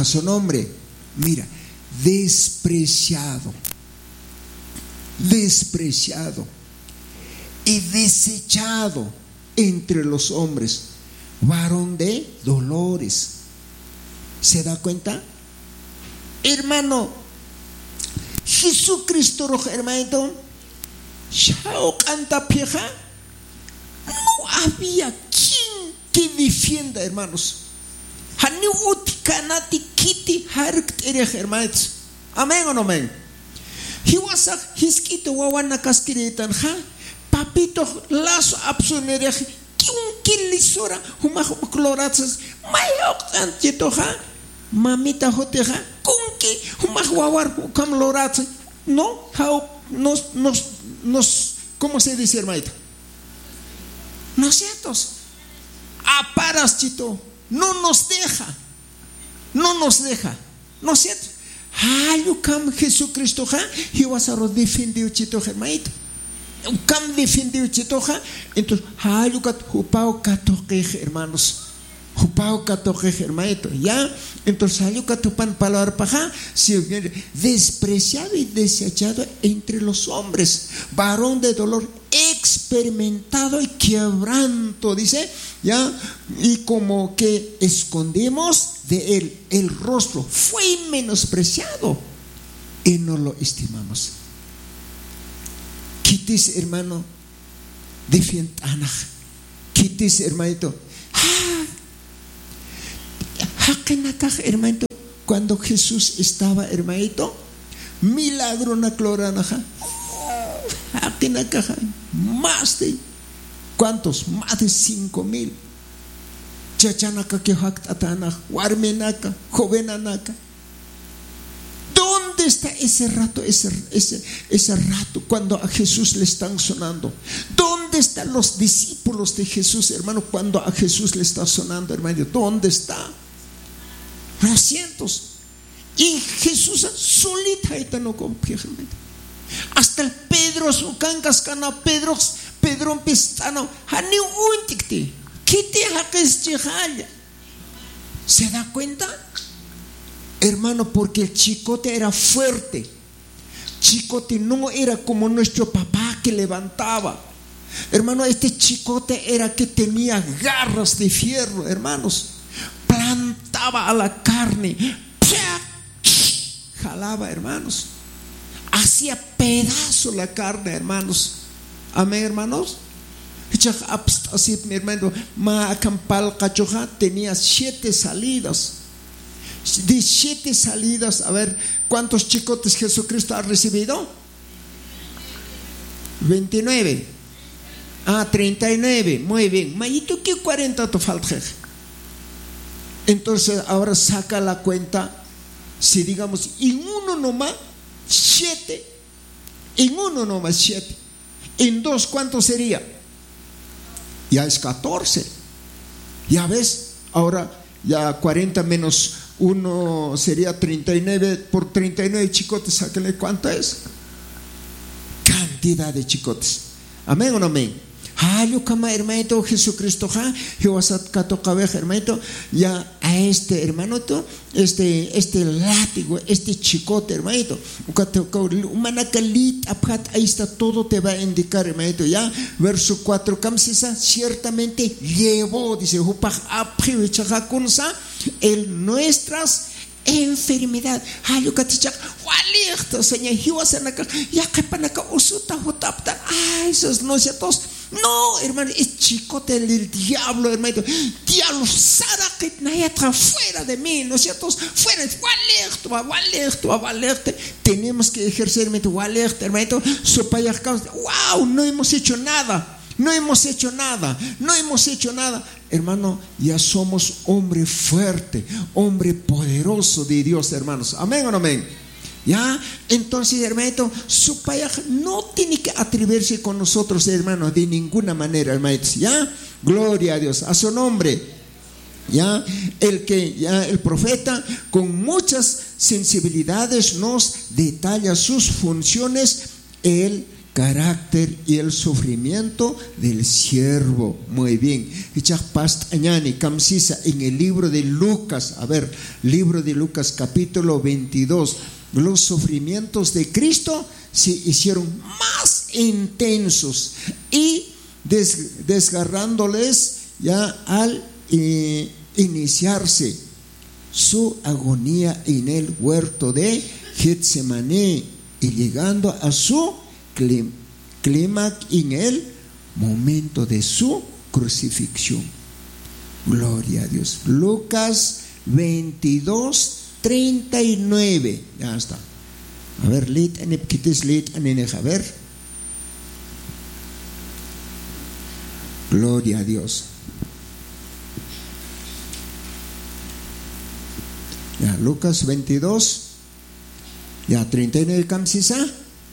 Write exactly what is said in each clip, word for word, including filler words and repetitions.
A su nombre. Mira, despreciado, despreciado y desechado entre los hombres, varón de dolores. ¿Se da cuenta? Hermano, Jesucristo, hermano, no había quien que defienda, hermanos. Amén o no amén. Hiwasak hiskito wawana kaskiritan ha papito lazo absunerej kiun lisora huma cloratzas mayok antito ha mamita hoteja kunki huma wawar kam loratzas no how nos nos nos ¿cómo se dice, hermanito? Nosotros aparas chito, no nos deja, no nos deja, ¿no es cierto? Hayu kam Jesucristo ha, y vas a defendió chito hermanito. Kam defendió chito ha, entonces hayu kat hupao katoke hermanos, hupao katoke hermanito, ya, entonces hayu katupan palabra paja, si despreciado y desechado entre los hombres, varón de dolor, experimentado y quebranto, dice, ya, y como que escondimos de él el rostro, fue menospreciado y no lo estimamos. Quitis, hermano, defientanaj, quitis, hermanito, hakenakaj, hermanito, cuando Jesús estaba, hermanito, milagro na cloranaja, hakenakaj, más de ¿cuántos? Más de cinco mil. Chachanaka que haktatana, warmenaka, jovenanaka. ¿Dónde está ese rato, ese, ese, ese rato cuando a Jesús le están sonando? ¿Dónde están los discípulos de Jesús, hermano, cuando a Jesús le está sonando, hermano? ¿Dónde está? Los cientos. Y Jesús solita no confía. Hasta el Pedro, su cancas cana, Pedro, Pedro pistano, hani untikti, kiti hakes chihaya. ¿Se da cuenta? Hermano, porque el chicote era fuerte. Chicote no era como nuestro papá que levantaba. Hermano, este chicote era que tenía garras de fierro, hermanos. Plantaba a la carne, jalaba, hermanos. Hacía pedazo la carne, hermanos. Amén, hermanos. Así, mi hermano, Maacampal Cachoja tenía siete salidas. De siete salidas, a ver, ¿cuántos chicotes Jesucristo ha recibido? veintinueve. Ah, treinta y nueve. Muy bien. Mayito, ¿qué cuarenta te falta? Entonces, ahora saca la cuenta. Si digamos, en uno nomás, siete. En uno nomás, siete. En dos, ¿cuánto sería? Ya es catorce. Ya ves, ahora ya cuarenta menos uno sería treinta y nueve. Por treinta y nueve chicotes, sáquenle cuánto es. Cantidad de chicotes. Amén o no amén. Hayo kama hermanito Jesucristo ha, Jehovasat kato kabeja hermanito, ya a este hermanito, este, este látigo, este chicote hermanito, manakalit aphat, ahí está, todo te va a indicar hermanito, ya, verso cuatro, kamsisa, ciertamente llevó, dice, hupach aphiwichajakunsa, el nuestras enfermedad. Hayo katichak, walirto, señor, hiwasanaka, ya kepanaka usuta hutaptan, ay, esos no sé todos. No, hermano, es chicote del diablo, hermano. Diablo, sarakit nayatra, fuera de mí, ¿no es cierto? Fuera, walerte, walerte, walerte. Tenemos que ejercer, hermano, walerte, hermano. Wow, no hemos hecho nada. No hemos hecho nada. No hemos hecho nada. Hermano, ya somos hombre fuerte, hombre poderoso de Dios, hermanos. Amén o no amén. Ya, entonces, hermano, su payaja no tiene que atreverse con nosotros, hermano, de ninguna manera, hermano. Ya, gloria a Dios, a su nombre. Ya, el que, ya, el profeta con muchas sensibilidades nos detalla sus funciones, él carácter y el sufrimiento del siervo. Muy bien. En el libro de Lucas, a ver, libro de Lucas capítulo veintidós, los sufrimientos de Cristo se hicieron más intensos y des, desgarrándoles ya al eh, iniciarse su agonía en el huerto de Getsemaní y llegando a su clímax en el momento de su crucifixión. Gloria a Dios. Lucas veintidós, treinta y nueve. Ya está. A ver, lit en epquites lit en a ver. Gloria a Dios. Ya, Lucas veintidós, ya treinta y nueve, Camsisa.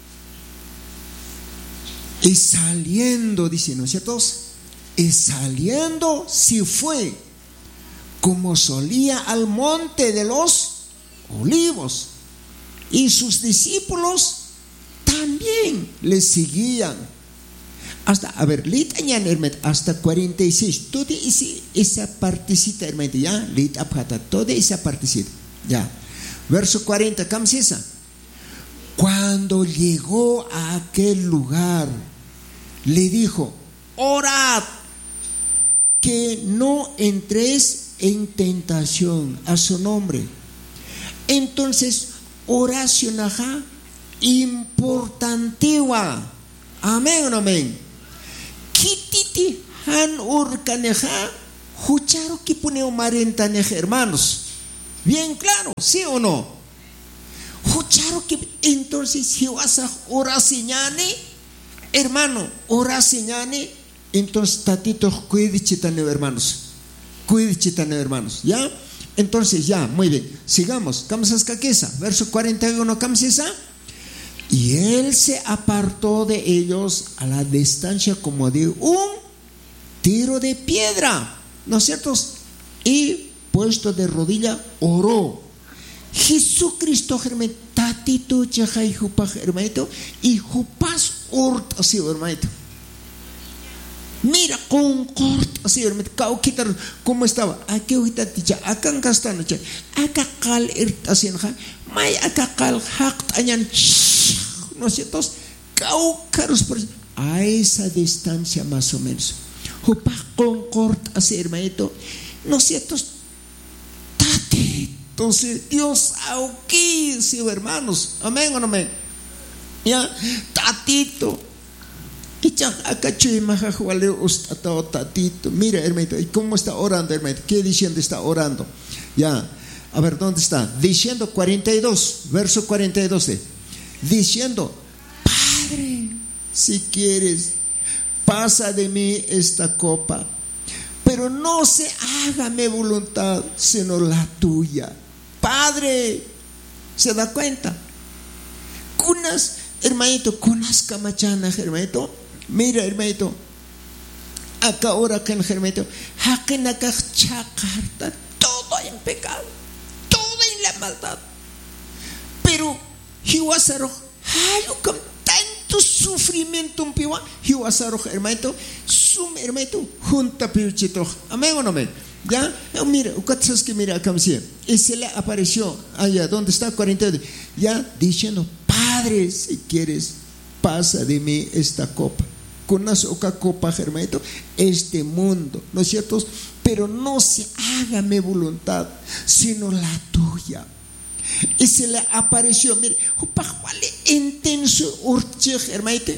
Y saliendo, dice, ¿no es cierto? Y saliendo, si fue, como solía, al monte de los olivos. Y sus discípulos también le seguían. Hasta, a ver, lit añan, hermano, hasta cuarenta y seis. Toda esa partecita, hermano, ya, lit apjata, toda esa partecita. Ya. Verso cuarenta, Camsisa. Cuando llegó a aquel lugar, le dijo: orad, que no entréis en tentación, a su nombre. Entonces, oración ajá, importantiva. Amén o no amén. Kititi han urcaneja, jucharo que pone marentaneja, hermanos. Bien claro, ¿sí o no? Jucharo que entonces si vas a oracionane, hermano, oracionane, entonces tatito cuidachitane, hermanos. Cuidachitane, hermanos, ¿ya? Entonces ya, muy bien, sigamos. Camsas caquesa, verso cuarenta y uno, camsesa. Y él se apartó de ellos a la distancia como de un tiro de piedra, ¿no es cierto? Y puesto de rodilla, oró. Jesucristo, hermano, tatito chajay jupaj, hermano, y jupas urt así, hermano. Mira, con corto así, hermano, cao quitar cómo estaba. Aquí ahorita ticha, acá en castano, acá cal irt así, may acá cal hakt añan, ¿no es cierto? Cao caros por a esa distancia más o menos. Jupaj con corto así, hermano, ¿no es cierto? Entonces, Dios aquí, sí, hermanos, amén o no amén. Ya, tatito. Acá chuy majajuale ustatao tatito. Mira, hermano, ¿cómo está orando, hermano? ¿Qué diciendo está orando? Ya, a ver, ¿dónde está? Diciendo cuarenta y dos, verso cuarenta y dos. De, diciendo: Padre, si quieres, pasa de mí esta copa, pero no se haga mi voluntad, sino la tuya. Padre, ¿se da cuenta? Kunas, hermanito, kunas camachana, hermanito. Mira, hermanito, acá ahora acá en hermanito, haken acá chacarta, todo en pecado, todo en la maldad. Pero, hiwasaro, hayo con tanto sufrimiento un piwa, hiwasaro, hermanito, sum hermanito, junta piuchito. Amén o no amén. Ya, mira, ¿sabes que mira acá? Y se le apareció allá, ¿dónde está? cuarenta y dos. Ya diciendo: Padre, si quieres, pasa de mí esta copa. Con una soca copa, hermanito, este mundo, ¿no es cierto? Pero no se haga mi voluntad, sino la tuya. Y se le apareció, mire, intenso urche, hermanito.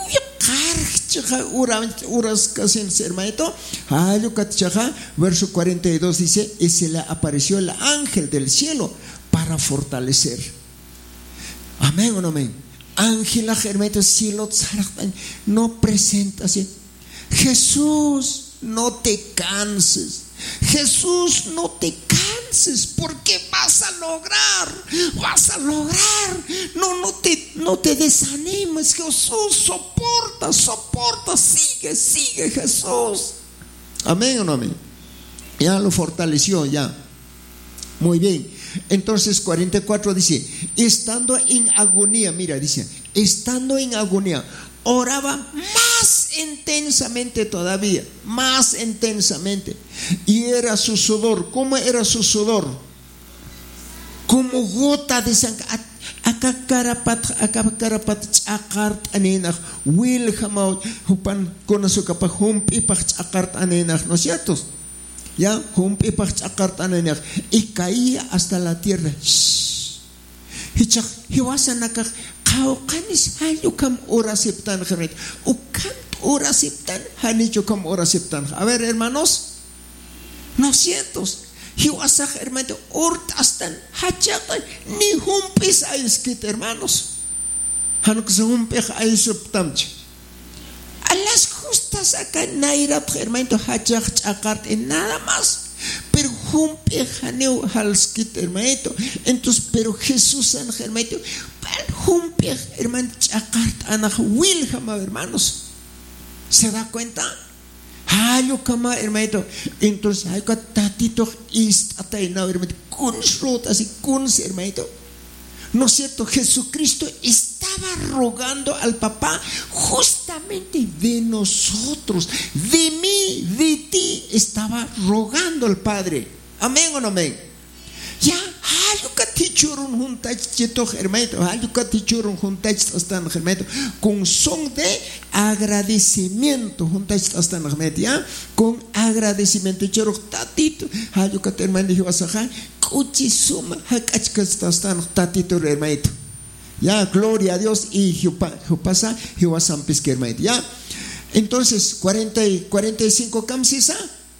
Verso cuarenta y dos dice: y se le apareció el ángel del cielo para fortalecer. Amén o no amén. Ángel, hermano, cielo, no presenta así. Jesús, no te canses. Jesús, no te canses, porque vas a lograr, vas a lograr. No, no te, no te desanimes. Jesús, soporta, soporta, sigue, sigue, Jesús. Amén o no amén. Ya lo fortaleció, ya. Muy bien. Entonces cuarenta y cuatro dice: estando en agonía, mira, dice, estando en agonía, oraba más intensamente todavía, más intensamente. Y era su sudor. ¿Cómo era su sudor? Como gota de sangre. Acá carapat, acá carapat chakart aninach, will jamau, hupan con su capa humpi pach chakart aninach, ¿no es cierto? Ya, humpi pach chakart aninach, y caía hasta la tierra. Hichak, hiwasanakak, kaukanis hayukam orasiptan jermet, ukam orasiptan, hanichukam orasiptan. A ver, hermanos, ¿no es cierto? Hiwasaj, hermano, ortastan, hachakan, ni humpis aiskit, hermanos. Hanuk se humpej aisuptamch. A las justas acá nairat, hermano, hachak chakart, en nada más. Pero humpej haneu halskit, hermano. Entonces, pero Jesús, hermano, humpej, hermano, chakart, anaj, wilhama, hermanos. ¿Se da cuenta? Hayo kama hermano, entonces hay que tatito ist ataina hermano, kunsrot así kuns hermano. ¿No es cierto? Jesucristo estaba rogando al Papá justamente de nosotros, de mí, de ti, estaba rogando al Padre. Amén o no amén. Ya, hayo que tichurun juntach chito hermano, hayo que tichurun juntach hasta hermano, con son de agradecimiento juntach hasta hermano, ya, con agradecimiento. Choro tatito, hayo que hermano dijo asaja, kuchi suma, hakachkas hasta tatito hermano. Ya, gloria a Dios y pasa, hiwasan pisque hermano, ya. Entonces, cuarenta y cuarenta y cinco camsisa,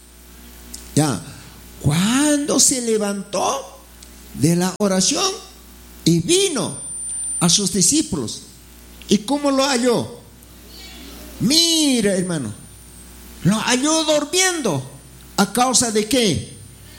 ya. Cuando se levantó de la oración y vino a sus discípulos, ¿y cómo lo halló? Mira, hermano, lo halló durmiendo. ¿A causa de qué?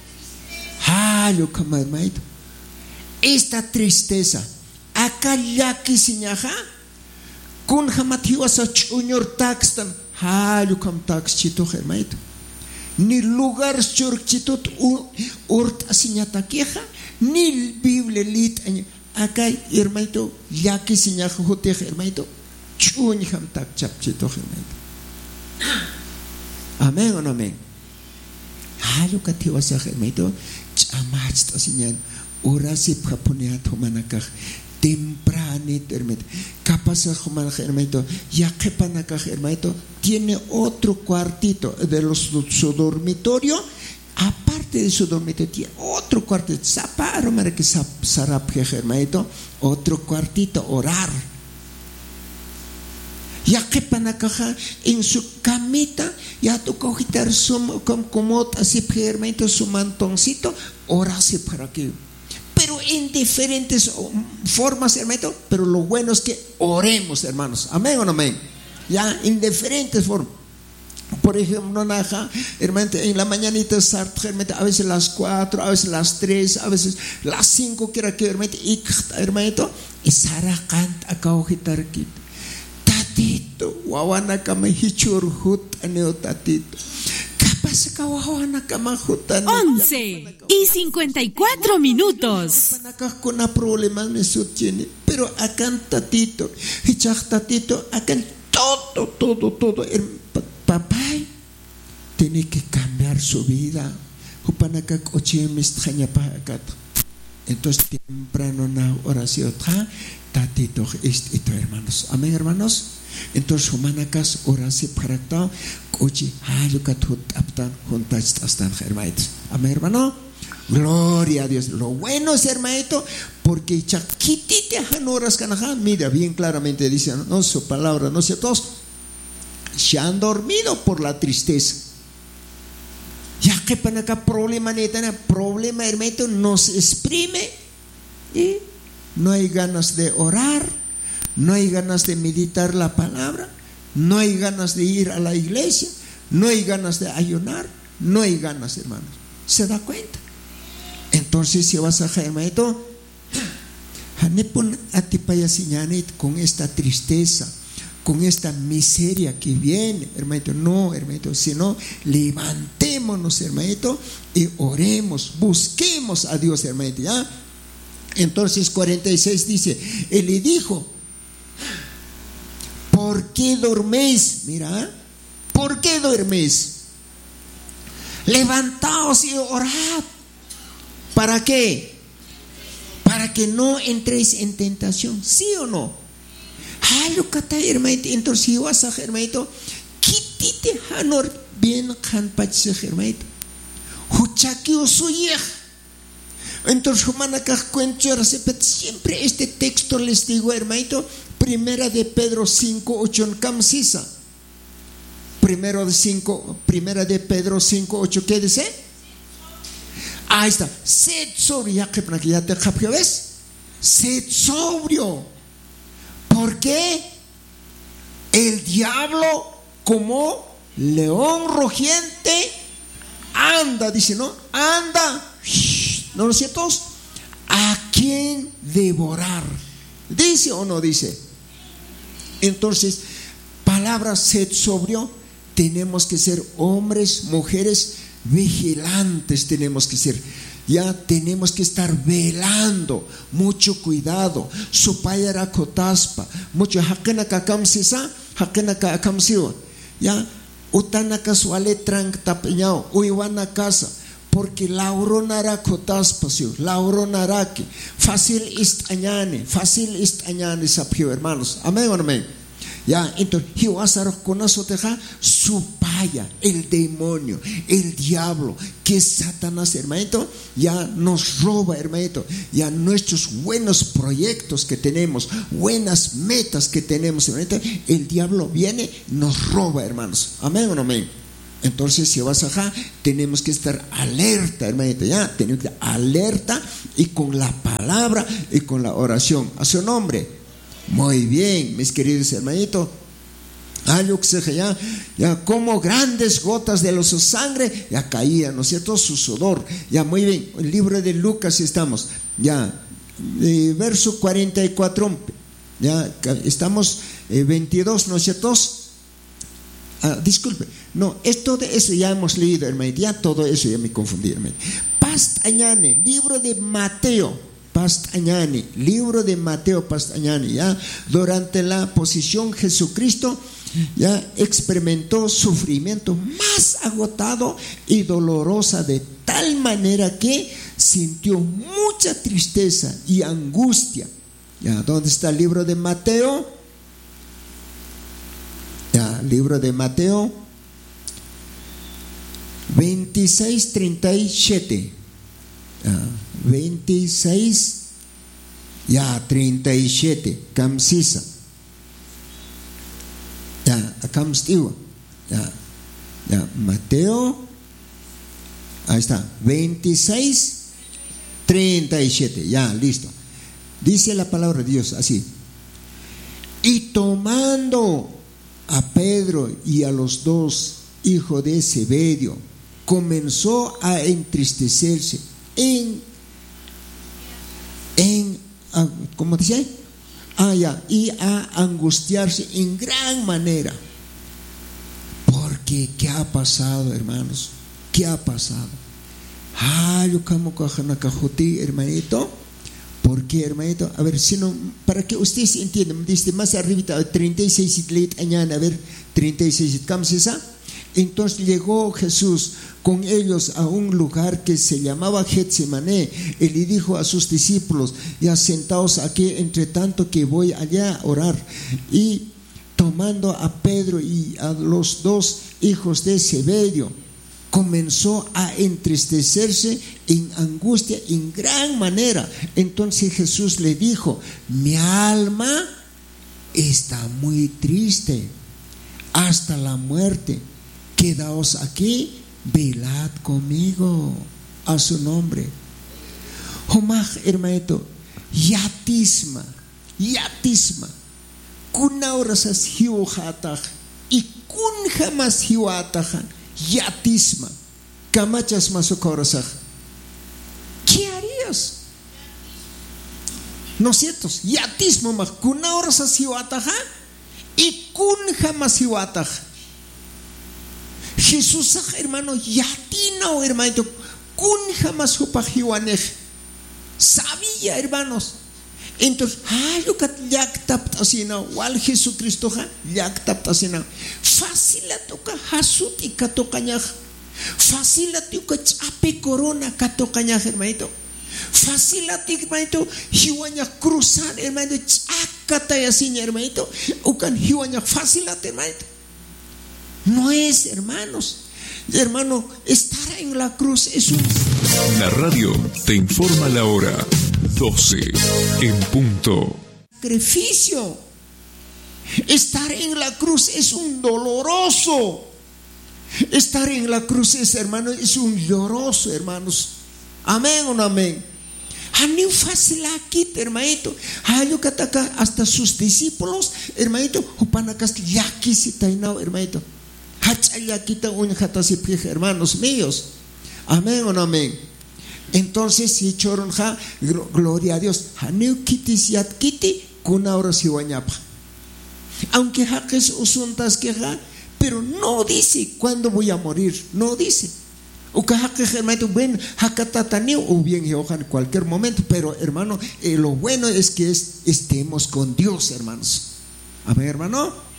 Hallo, hermano, esta tristeza. Acá ya que siñaja, con jamatiwas chuñor taxtan, hallo kam tax chito hermano. Ni lugar churchitot urt asiñata queja, ni Biblia lit acá hermano, ya que siñaja jote hermano, chuñ ham tak chapchito hermano. Amén o no amén. Halo katiwasa hermano, chamach asiñan, orasi paponea tomanakaj. Tempranito, hermano. Capaz hermano, ya que panaca, hermano, tiene otro cuartito de los, su dormitorio. Aparte de su dormitorio, tiene otro cuartito. Zaparo, que sarap, hermano, otro cuartito, orar. Ya que panaca, en su camita, ya tu cogitar su como así, hermano, su mantoncito, orase para que. Pero en diferentes formas, hermano. Pero lo bueno es que oremos, hermanos. Amén o no amén. Ya, en diferentes formas. Por ejemplo, hermano, en la mañanita, hermano, a veces las cuatro, a veces las tres, a veces las cinco, que era que, hermano, y hermano, y Sara canta acá ojitar kit. Tatito, wawana kama hichur hut aneo tatito. once y cincuenta y cuatro minutos. Con problemas me sostiene, pero acá tatito, hichach tatito, acá todo, todo, todo. El papá tiene que cambiar su vida. Entonces temprano na oración tatito esto, hermanos. Amén, hermanos. Entonces humanacas oración para tal coche hayukatut aptan juntas hasta hermanos. Amén, hermano. Gloria a Dios. Lo bueno es, hermanito, porque chaquitite hanoras canaja, mira bien claramente dice, no su palabra, no sé todos se han dormido por la tristeza. Ya que para acá problema neta, problema, hermanito, nos exprime y no hay ganas de orar, no hay ganas de meditar la palabra, no hay ganas de ir a la iglesia, no hay ganas de ayunar, no hay ganas, hermanos. ¿Se da cuenta? Entonces, si vas a hermanito, hanepon atipaya siñanit con esta tristeza, con esta miseria que viene, hermanito, no, hermanito, sino levantémonos, hermanito, y oremos, busquemos a Dios, hermanito, ¿ya? Entonces cuarenta y seis dice, él le dijo, ¿por qué dorméis? Mira, ¿por qué dorméis? Levantaos y orad. ¿Para qué? Para que no entréis en tentación. ¿Sí o no? Halo kata hermanito. Entonces si vas a hermanito, quitite hanor bien han pachse hermanito. Huchaki usuyeh. Entonces siempre este texto les digo, hermanito, primera de Pedro cinco ocho en Camsisa. Primero de cinco, primera de Pedro cinco ocho, ¿qué dice? Ahí está. Sed sobrio, ya te ves. Sed sobrio. ¿Por qué? El diablo como león rugiente anda, dice, ¿no? Anda. ¿No es cierto? ¿A quién devorar? ¿Dice o no dice? Entonces, palabra sed sobrio, tenemos que ser hombres, mujeres vigilantes, tenemos que ser. Ya tenemos que estar velando, mucho cuidado. Supayara kotaspa, mucho hakena kakamsisa, hakena kakamsiwa. Ya, utanaka suale trank tapeñao, uiwana casa. Porque lauronara kotaspasio, lauronaraki, fácil istañane, fácil istañane sapio, hermanos. Amén o no amén. Ya, entonces, hiwasaro konasoteja, supaya, el demonio, el diablo, que es Satanás, hermanito, ya nos roba, hermanito, ya nuestros buenos proyectos que tenemos, buenas metas que tenemos, hermanito, el diablo viene, nos roba, hermanos. Amén o no amén. Entonces, si vas acá, tenemos que estar alerta, hermanito, ya, tenemos que estar alerta y con la palabra y con la oración. A su nombre. Muy bien, mis queridos hermanitos. Ya, ya como grandes gotas de su sangre, ya caía, ¿no es cierto? Su sudor. Ya, muy bien. El libro de Lucas estamos. Ya, eh, verso cuarenta y cuatro. Ya, estamos eh, veintidós, ¿no es cierto? Ah, disculpe. No, esto de eso ya hemos leído, hermanito. Ya todo eso ya me confundí, hermanito. Pastañane, libro de Mateo. Pastañani, libro de Mateo Pastañani, ya durante la posición Jesucristo ya experimentó sufrimiento más agotado y dolorosa de tal manera que sintió mucha tristeza y angustia. Ya, ¿dónde está el libro de Mateo? Ya, libro de Mateo veintiséis treinta y siete. Ya, veintiséis, ya, treinta y siete, Camsisa. Ya, Camstiwa. Ya, ya, Mateo, ahí está, veintiséis, treinta y siete, ya, listo. Dice la palabra de Dios así: y tomando a Pedro y a los dos hijos de Zebedeo, comenzó a entristecerse en, en ¿cómo dice? Ah, ya, y a angustiarse en gran manera. Porque, ¿qué ha pasado, hermanos? ¿Qué ha pasado? Ah, yo como cajuti, hermanito. ¿Por qué, hermanito? A ver, si no, para que ustedes entiendan, dice más arriba, treinta y seis, a ver, treinta y seis, ¿cómo es esa? Entonces llegó Jesús con ellos a un lugar que se llamaba Getsemaní. Él le dijo a sus discípulos: ya sentaos aquí, entre tanto que voy allá a orar. Y tomando a Pedro y a los dos hijos de Zebedeo, comenzó a entristecerse en angustia en gran manera. Entonces Jesús le dijo: mi alma está muy triste hasta la muerte. Quedaos aquí, velad conmigo. A su nombre. Homaj, hermanito, yatisma, yatisma, kunaurasas hiuhataj y kun jamás hiuatajan, yatisma, camachas masocorasaj. ¿Qué harías? ¿No es cierto? Yatismo maj, kunaurasas hiuatajan y kun jamás hiuatajan. Jesús, hermano, yatina, hermanito, kun jamás hupajiwanej. Sabía, hermanos, Entonces, hayukat llaktap tasina, wal Jesucristo ha llaktap tasina. Facilatuka hasut y katokañaj. Facilatuka chape corona katokañaj, hermanito. Facilatuka, hermanito, hiwaña cruzar, hermanito, chacata y así, hermanito. Ukan hiwaña facilate, hermanito. No es, hermanos. Hermano, estar en la cruz es un... La radio te informa la hora. doce en punto. Sacrificio. Estar en la cruz es un doloroso. Estar en la cruz es, hermano, es un lloroso, hermanos. Amén o no amén. Ani fácil aquí, hermanito. Hayo kataka hasta sus discípulos, hermanito, upanakas yaki sitainao, hermanito. Hachayakita unjatasi, hermanos míos. Amén o no amén. Entonces, si choronja, gloria a Dios. Haneu kitis yat kiti, kuna ora siwañapa. Aunque jaques usuntas queja, pero no dice cuándo voy a morir. No dice. O que jaque hermano, bueno, jacatataneo, o bien en cualquier momento. Pero hermano, eh, lo bueno es que es, estemos con Dios, hermanos. Amén, hermano.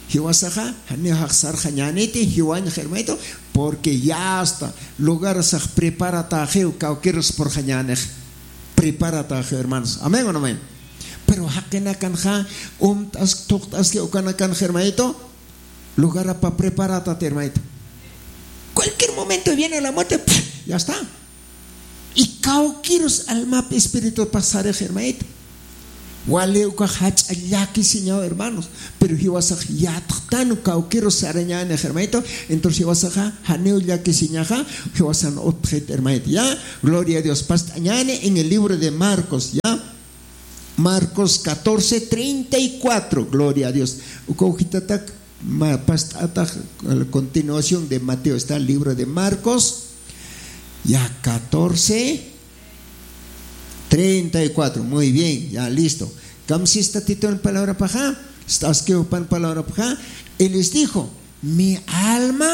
Porque ya está lugar se prepara tajeo cauqueros por jañanej prepara tajeo, hermanos. Amén o no amén. Pero jaquena canja um tas toctas que ocana canja, hermanito, lugar para preparar ta hermanito. Cualquier momento viene la muerte, ya está. Y cauqueros alma espíritu pasar, hermanito. Wale uka hach ayaki señor, hermanos, pero hiwasaj yattan cauquero sarañan, hermanito. Entonces hiwasaj haneu yaki señaja hiwasan objet, hermanito. Ya, gloria a Dios. Pastañane en el libro de Marcos, ya, Marcos catorce treinta y cuatro, gloria a Dios. Ukojitatak pastata, a continuación de Mateo está el libro de Marcos, ya catorce treinta y cuatro, muy bien, ya listo. Camsista tito en palabra paja, estás que opan palabra paja. Él les dijo: mi alma,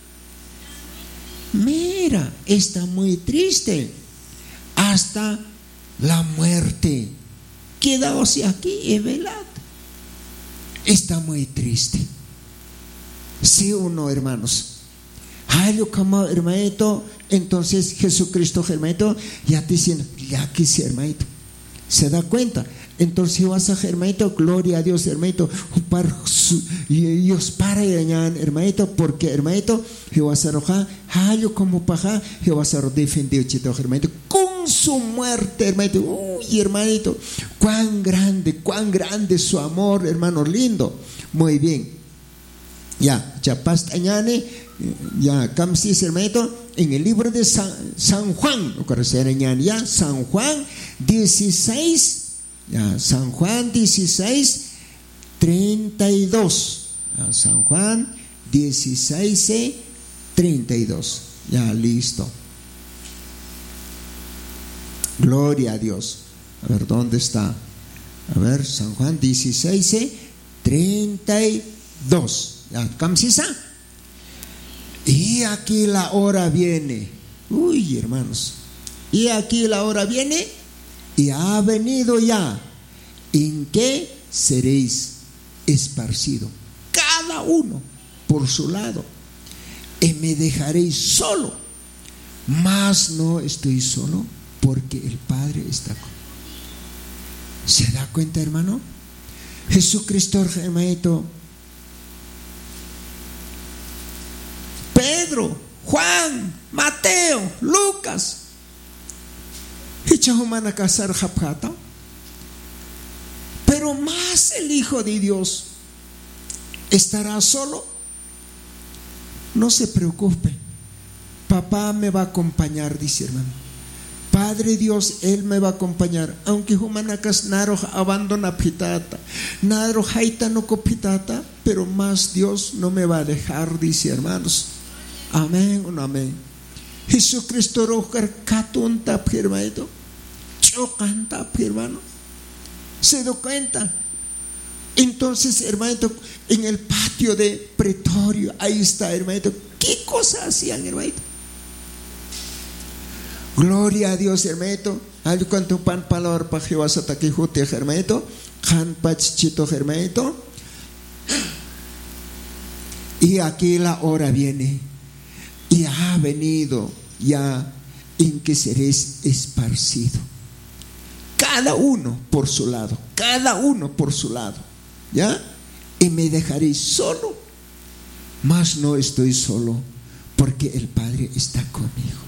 mira, está muy triste hasta la muerte. Quedaos aquí y velad. Está muy triste. Sí o no, hermanos. Ay, como hermanito. Entonces Jesucristo, hermanito, ya te dicen, ya quise, hermanito. ¿Se da cuenta? Entonces vas a, hermanito, gloria a Dios, hermanito, y ellos para allá, hermanito, porque, hermanito, yo vas a rojar, yo como paja, yo vas a defender, hermanito, con su muerte, hermanito. Uy, hermanito, cuán grande, cuán grande su amor, hermano lindo. Muy bien. Ya, ya pastañane, ya, camsis, hermanito. En el libro de San, San Juan, ya, San Juan dieciséis, ya, San Juan dieciséis, treinta y dos, ya, San Juan dieciséis, treinta y dos, ya, listo. Gloria a Dios. A ver, ¿dónde está? A ver, San Juan dieciséis, treinta y dos, ya, ¿camsisa? Y aquí la hora viene. Uy, hermanos. Y aquí la hora viene y ha venido ya en que seréis esparcidos, cada uno por su lado, y me dejaréis solo. Mas no estoy solo, porque el Padre está conmigo. ¿Se da cuenta, hermano? Jesucristo, hermanito, Pedro, Juan, Mateo, Lucas, pero más el Hijo de Dios estará solo. No se preocupe, papá me va a acompañar, dice, hermano. Padre Dios, Él me va a acompañar. Aunque humanakas naro abandona pitata, naro haita no copitata, pero más Dios no me va a dejar, dice, hermanos. Amén o no amén. Jesucristo rojar katunta, hermano. Chocanta, hermano. ¿Se da cuenta? Entonces, hermano, en el patio de Pretorio, ahí está, hermano. ¿Qué cosas hacían, hermano? Gloria a Dios, hermano. Hay cuanto pan palabra para Jehová que jute hermanito, han pachito hermanito. Y aquí la hora viene, y ha venido ya en que seréis esparcido, cada uno por su lado, cada uno por su lado, ¿ya? Y me dejaréis solo, mas no estoy solo, porque el Padre está conmigo.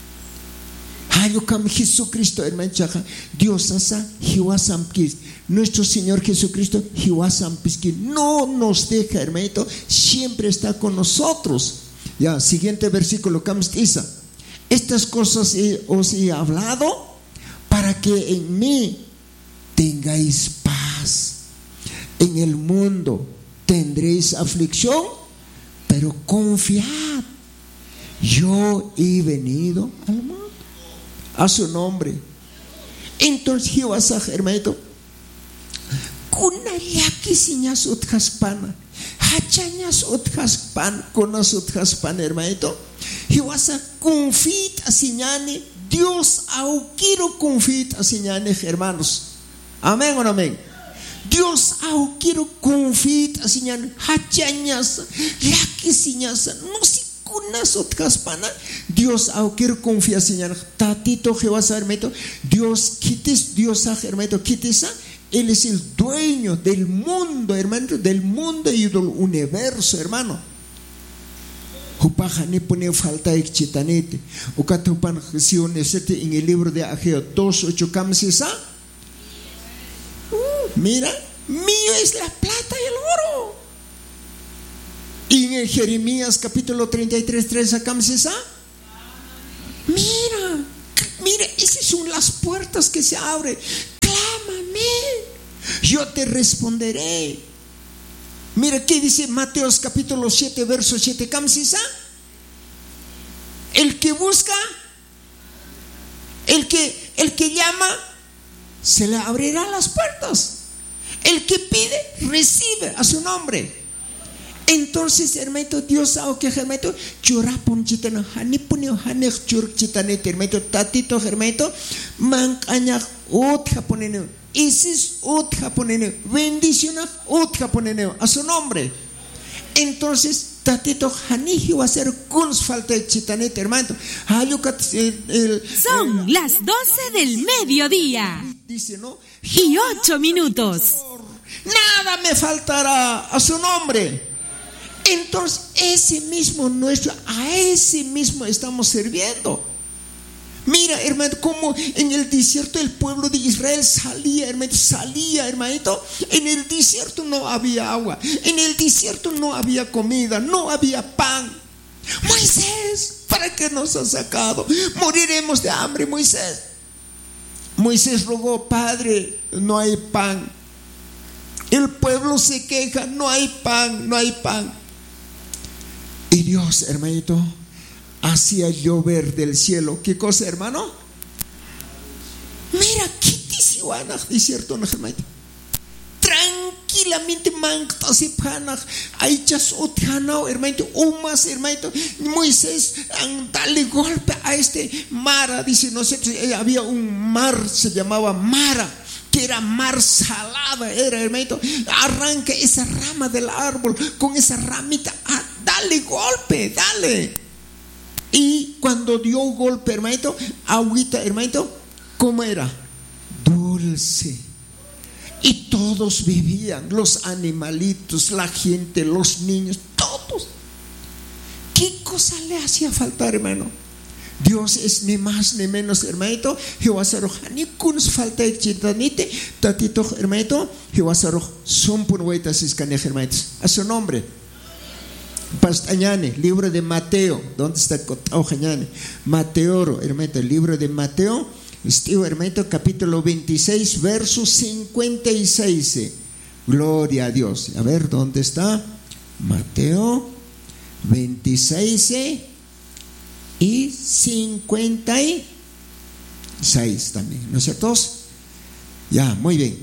Jesucristo, hermano, Dios asa, nuestro Señor Jesucristo, no nos deja, hermanito, siempre está con nosotros. Ya, siguiente versículo, dice: estas cosas os he hablado para que en mí tengáis paz. En el mundo tendréis aflicción, pero confiad, yo he venido al mundo. A su nombre. Entonces Jehová saja, hermanito, kuna yakisiñas utjaspana, hachañas utjaspan, conas utjaspan, hermanito. Jehová saja confit asiñane, Dios au quiero confit asiñane, hermanos. Amén o no amén. Dios au quiero confit asiñane, hachañas, yakisiñas, no si kunas utjaspana. Dios au quiero confiar, Señor. Tatito Jehová hermanito, Dios quites, Dios hermanito quites, Él es el dueño del mundo, hermano, del mundo y del universo, hermano. Hupaja ni pone falta excitanete. Ukatupan si necesite en el libro de Ageo dos ocho camsisa. Mira, mío es la plata y el oro. Y en el Jeremías capítulo treinta y tres, tres camsisa. Mira, mira, esas son las puertas que se abren. Clámame, yo te responderé. Mira qué dice Mateos capítulo siete, verso siete. ¿Camsisa? El que busca, el que, el que llama, se le abrirán las puertas. El que pide, recibe a su nombre. Entonces, hermanito, Dios ha que hermanito, churapon chitano, hanipunio hanek chur chitanete, hermanito, tatito, hermanito, mancaña, ot japoneneo, isis ot japoneneo, bendición ot japoneneo, a su nombre. Entonces, tatito, haniji va a ser kuns falta de chitanete, hermanito. Son las doce del mediodía. Dice, ¿no? Y ocho minutos. Nada me faltará a su nombre. Entonces ese mismo nuestro, a ese mismo estamos sirviendo. Mira, hermano, como en el desierto el pueblo de Israel salía, hermano, salía, hermanito. En el desierto no había agua, en el desierto no había comida, no había pan. Moisés, ¿para qué nos ha sacado? Moriremos de hambre, Moisés. Moisés rogó: Padre, no hay pan. El pueblo se queja: no hay pan, no hay pan. Y Dios, hermanito, hacía llover del cielo. ¿Qué cosa, hermano? Mira, ¿qué dice Juana? ¿Cierto, hermanito? Tranquilamente, mangta se pana. Hay chas otjanao, hermanito, umas, hermanito. Moisés, dale golpe a este Mara. Dice, no sé, había un mar, se llamaba Mara, que era mar salada, era, hermanito. Arranca esa rama del árbol con esa ramita. Ah, dale golpe, dale. Y cuando dio golpe, hermanito, agüita, hermanito, ¿cómo era? Dulce. Y todos vivían, los animalitos, la gente, los niños, todos. ¿Qué cosa le hacía faltar, hermano? Dios es ni más ni menos, hermanito. Jehová Saroch, ni kuns falta de chitanite, tatito, hermanito. Jehová Saroch, son punhuetas escanejas, hermanitos. A su nombre. Pastañane, libro de Mateo. ¿Dónde está Cotaojañane? Mateo, hermanito, el libro de Mateo. Estilo, hermanito, capítulo veintiséis, verso cincuenta y seis. Gloria a Dios. A ver, ¿dónde está? Mateo veintiséis y cincuenta y seis también, ¿no es cierto? Ya, muy bien.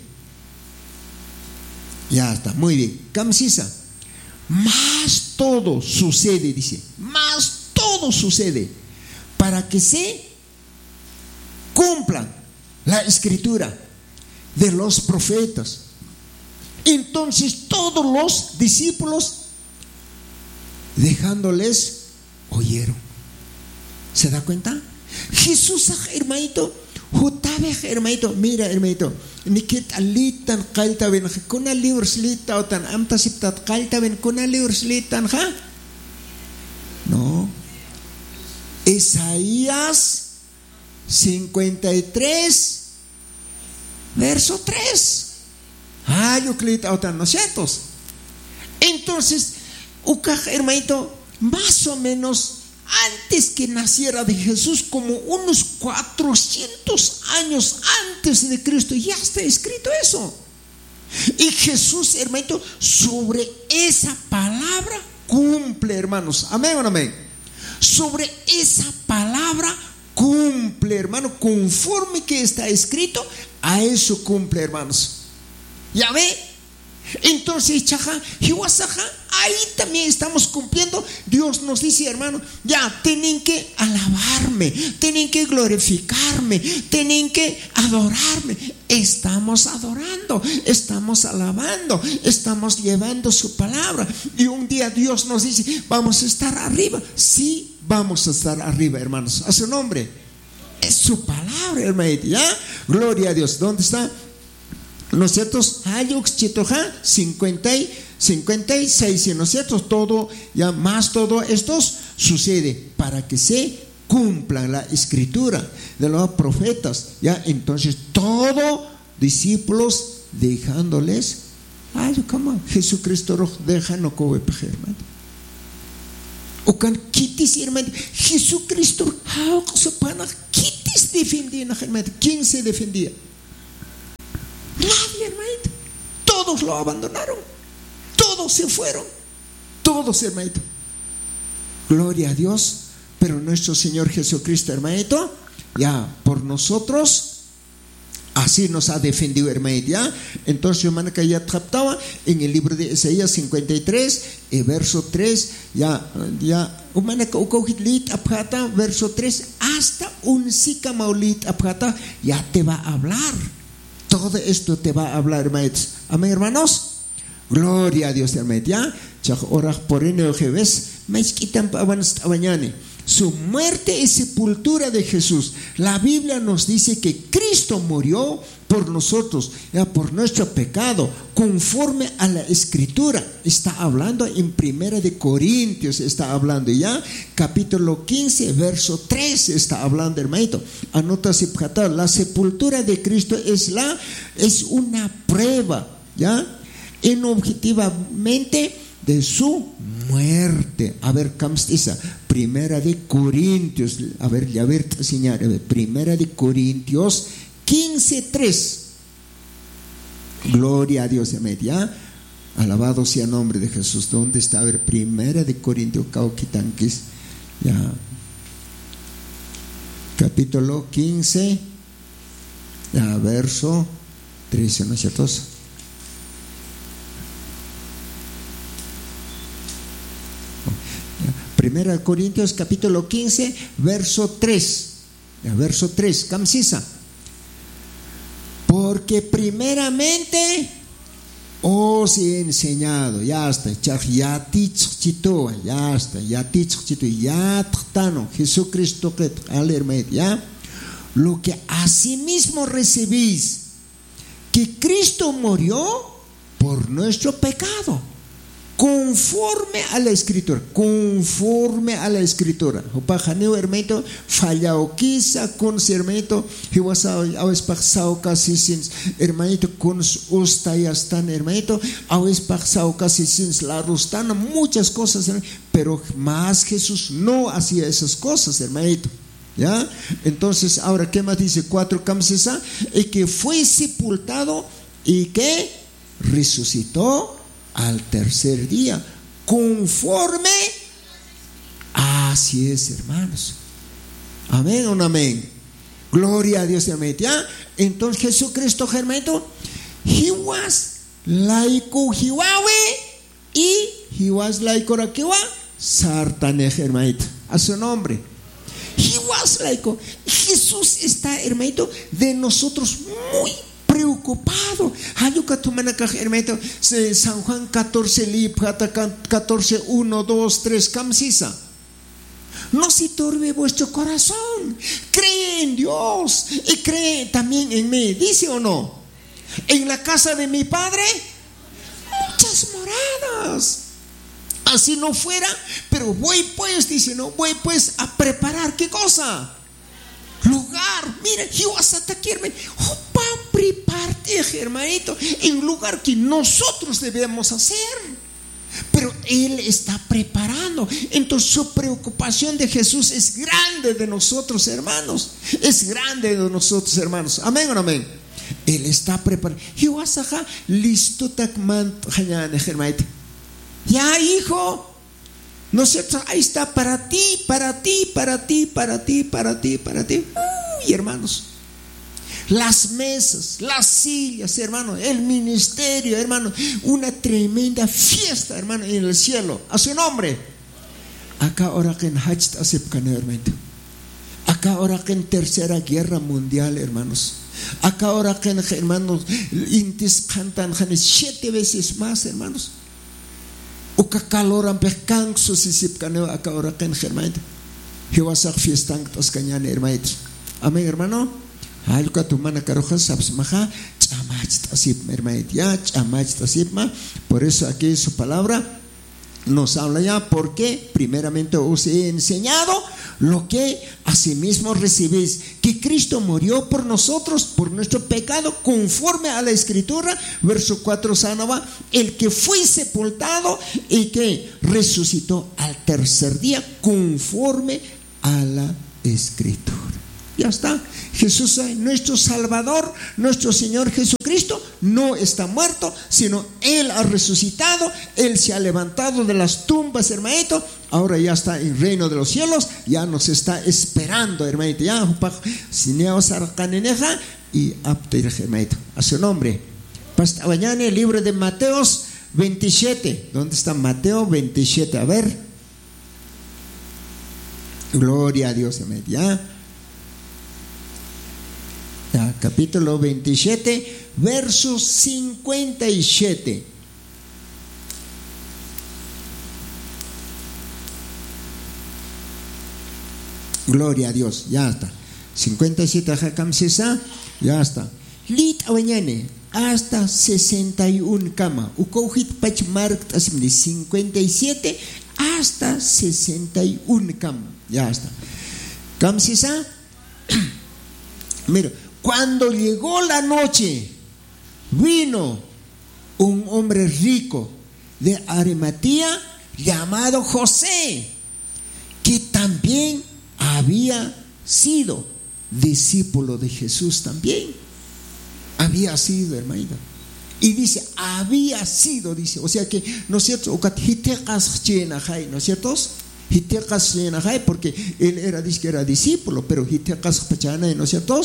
Ya está, muy bien. Camsisa. Más todo sucede, dice. Más todo sucede para que se cumplan la escritura de los profetas. Entonces todos los discípulos, dejándoles, oyeron. ¿Se da cuenta? Jesús, hermanito, Jutabe, hermanito, mira, hermanito, Nikit alitan kalta ben kuna libros lita o tan amtasiptat kalta ben kuna libros litan, ¿ja? No. Isaías cincuenta y tres, verso tres. Ah, yo clita o tan, ¿no es cierto? Entonces, ukaj, hermanito, más o menos antes que naciera de Jesús, como unos cuatrocientos años antes de Cristo, ya está escrito eso. Y Jesús, hermanito, sobre esa palabra cumple, hermanos. Amén o no amén. Sobre esa palabra cumple, hermano, conforme que está escrito, a eso cumple, hermanos. ¿Ya ve? Entonces, chaja, ahí también estamos cumpliendo. Dios nos dice, hermano, ya tienen que alabarme, tienen que glorificarme, tienen que adorarme. Estamos adorando, estamos alabando, estamos llevando su palabra. Y un día Dios nos dice, vamos a estar arriba. Sí, vamos a estar arriba, hermanos. A su nombre. Es su palabra, hermanito. ¿Ya? Gloria a Dios. ¿Dónde está? ¿No es cierto? cincuenta y seis, ¿no es cierto? Todo, ya más todo esto sucede para que se cumpla la escritura de los profetas. Ya, entonces, todo discípulos dejándoles, ay, ¿cómo? Jesucristo deja no coge, hermano. O can quitis, hermano, Jesucristo, quitis defendía, hermano. ¿Quién se defendía? Nadie, hermanito. Todos lo abandonaron. Todos se fueron. Todos, hermanito. Gloria a Dios. Pero nuestro Señor Jesucristo, hermanito, ya por nosotros, así nos ha defendido, hermanito. ¿Ya? Entonces, hermano, que ya captaba en el libro de Isaías cincuenta y tres, el verso tres, ya, ya, hermano, verso tres, hasta un sicamaulit apata, ya te va a hablar. Todo esto te va a hablar, hermanos. Amén, hermanos. Gloria a Dios, hermanos. Ya, ahora por el jueves, más quitan para mañana. Su muerte y sepultura de Jesús. La Biblia nos dice que Cristo murió por nosotros, ya, por nuestro pecado, conforme a la escritura. Está hablando en Primera de Corintios, está hablando ya, capítulo quince, verso tres, está hablando, hermanito. Anota, la sepultura de Cristo es la, es una prueba, ya, en objetivamente de su muerte. A ver, Camstiza, Primera de Corintios, a ver, ya ver, señor, Primera de Corintios quince, tres. Gloria a Dios, ya. Alabado sea el nombre de Jesús. ¿Dónde está? A ver, Primera de Corintios, Cauquitanquis, ya. Capítulo quince, ya, verso trece, ¿no es cierto? Primera de Corintios capítulo quince, verso tres. Ya, verso tres, Camsisa. Porque primeramente os he enseñado, ya está, ya tichchito, ya está, ya tichchito, ya tano, Jesucristo que al ya, lo que asimismo recibís, que Cristo murió por nuestro pecado, conforme a la escritura, conforme a la escritura. Opajaneo hermanito, fallao quizá con hermanito, hiwasao awes paxao casi sin hermanito con ustayastan hermanito, awes paxao casi sin la rustana, muchas cosas, pero más Jesús no hacía esas cosas, hermanito. ¿Ya? Entonces, ahora, ¿qué más dice? Cuatro camsesa, y que fue sepultado y que resucitó al tercer día, conforme. Así es, hermanos. Amén o no amén. Gloria a Dios, hermano. ¿Ya? Entonces Jesucristo, hermano, he was like Hiwawe y he was like Orakiwa Sartane, hermano, a su nombre. He was like, Jesús está, hermanito, de nosotros muy preocupado. Hermanito, San Juan catorce, catorce, uno, dos, tres, camsisa. No se turbe vuestro corazón. Cree en Dios y cree también en mí. ¿Dice o no? En la casa de mi Padre muchas moradas. Así no fuera, pero voy pues, dice, no, voy pues a preparar, ¿qué cosa? Lugar. Mira, yo hasta aquí, para prepararte, hermanito, en lugar que nosotros debemos hacer. Pero Él está preparando. Entonces su preocupación de Jesús es grande de nosotros, hermanos. Es grande de nosotros, hermanos. Amén o no amén. Él está preparando. Listo, hermanito. Ya, hijo, ¿no es cierto? Ahí está para ti, para ti, para ti, para ti, para ti, para ti. Uy, hermanos, las mesas, las sillas, hermano, el ministerio, hermano, una tremenda fiesta, hermano, en el cielo. A su nombre. Acá ahora que en Hajj acepcan, hermano. Acá ahora que en tercera guerra mundial, hermanos. Acá ahora que, hermanos, intis cantan siete veces más, hermanos. Uka kaloran pekang susisip kaneo acá ahora que en hermano. Hiwasak fiestan tas cañan, hermano. Amén, hermano. Halka tu mana karoja sabs maja chamach tasip, hermano. Ya chamach tasip ma. Por eso aquí su palabra nos habla ya, porque primeramente os he enseñado lo que asimismo recibís, que Cristo murió por nosotros, por nuestro pecado, conforme a la Escritura. Verso cuatro, Sanova, el que fue sepultado y que resucitó al tercer día, conforme a la Escritura. Ya está. Jesús, nuestro Salvador, nuestro Señor Jesucristo, no está muerto, sino Él ha resucitado. Él se ha levantado de las tumbas, hermanito. Ahora ya está en el reino de los cielos. Ya nos está esperando, hermanito. Ya, y hermanito. A su nombre. Hasta mañana, el libro de Mateos veintisiete. ¿Dónde está Mateo veintisiete? A ver. Gloria a Dios, hermanito. Ya. Ya, capítulo veintisiete, verso cincuenta y siete. Gloria a Dios, ya está. cincuenta y siete, ya está. Lit awañane, hasta sesenta y uno cama. Ukohit pach markt asimli, cincuenta y siete hasta sesenta y uno cama. Ya está. Kamsisa, mira. Cuando llegó la noche, vino un hombre rico de Arimatea llamado José, que también había sido discípulo de Jesús también. Había sido, hermanita. Y dice, había sido, dice, o sea que, ¿no es cierto? ¿No es cierto? Porque él era, dice que era discípulo, pero ¿no es cierto?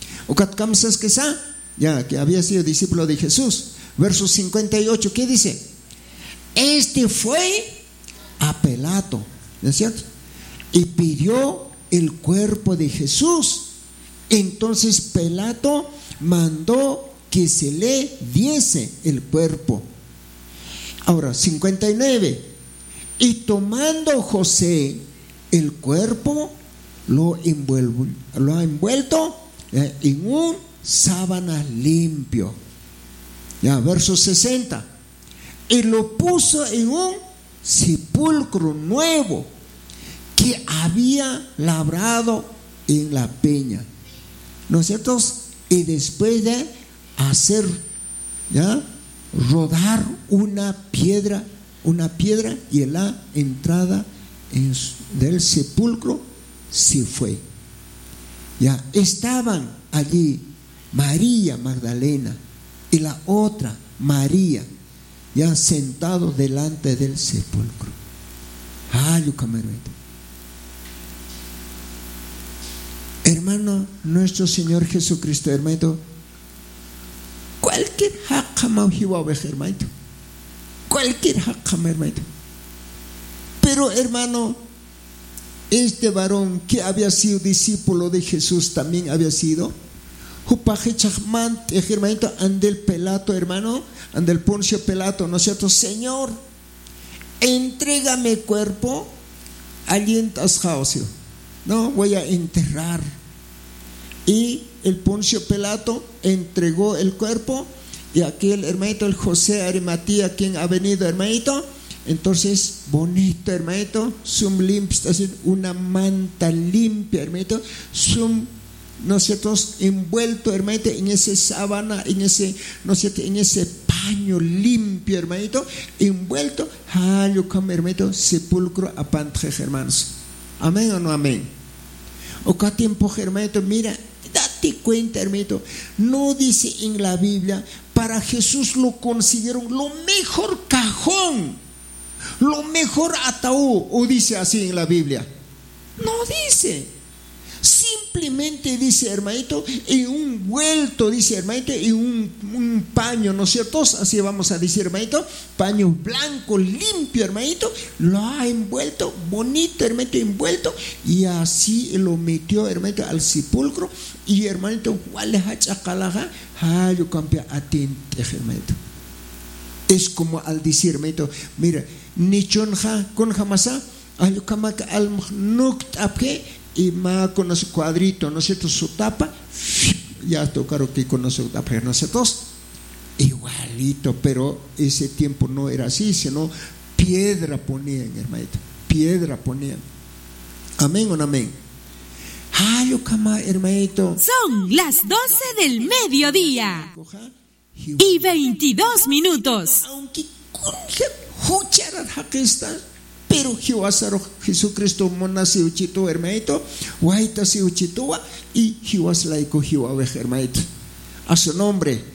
Ya, que había sido discípulo de Jesús. Verso cincuenta y ocho, ¿qué dice? Este fue a Pilato, ¿no es cierto? Y pidió el cuerpo de Jesús. Entonces Pilato mandó que se le diese el cuerpo. Ahora, cincuenta y nueve. Y tomando José el cuerpo, lo, envuelvo, lo ha envuelto en un sábana limpio. Ya, verso sesenta. Y lo puso en un sepulcro nuevo que había labrado en la peña, ¿no es cierto? Y después de hacer, ya, rodar una piedra, una piedra y en la entrada en, del sepulcro se fue. Ya estaban allí María Magdalena y la otra María, ya sentados delante del sepulcro. Ay, hermano, nuestro Señor Jesucristo, hermano, cualquier hakama hermano, cualquier hakama, hermano. Pero hermano, este varón que había sido discípulo de Jesús también había sido hermanito, andel Pilato, hermano, andel Poncio Pilato, ¿no es cierto? Señor, entrégame cuerpo, alientas jaosio, no voy a enterrar. Y el Poncio Pilato entregó el cuerpo, y aquel hermanito, el José Arimatea, quien ha venido, hermanito, entonces bonito, hermanito, sum limpia, una manta limpia, hermanito, sum, ¿no es cierto?, envuelto, hermanito, en ese sábana, en ese, ¿no es cierto?, en ese paño limpio, hermanito, envuelto, hallo como, hermanito, sepulcro a pantje, hermanos. Amén o no amén. O cada tiempo, hermanito, mira, date cuenta, hermanito, no dice en la Biblia, para Jesús lo consiguieron lo mejor cajón, lo mejor ataúd, o dice así en la Biblia. No dice. Simplemente dice, hermanito, en un vuelto, dice, hermanito, en un, un paño, ¿no es cierto? Así vamos a decir, hermanito, paño blanco, limpio, hermanito, lo ha envuelto, bonito, hermanito, envuelto, y así lo metió, hermanito, al sepulcro, y hermanito, hermanito. Es como al decir, hermanito, mira, nichonja con jamasa, al kamaka al nukt apke, y más con su cuadrito, ¿no es cierto?, su tapa, ya tocaron que con su tapa, ¿no es cierto?, igualito, pero ese tiempo no era así, sino piedra ponían, hermanito, piedra ponían. Amén o no amén. Ay, cama, hermanito. Son las doce del mediodía y veintidós minutos. Aunque con hucharan está, pero Jehová Jesucristo monase uchito, hermanito, guaita se uchitoa, y Jehová laico Jehová, hermanito. A su nombre.